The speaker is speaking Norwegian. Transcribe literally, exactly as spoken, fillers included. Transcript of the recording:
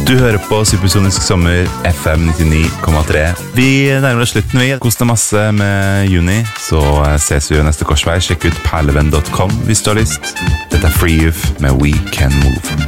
Du hører på Supersonisk Sommer, F M nittini komma tre. Vi nærmer oss slutten, vi. Kos deg masse med juni, så ses vi jo neste korsvei. Sjekk ut perlevenn punktum com hvis du har lyst. Dette er Free Youth med We Can Move.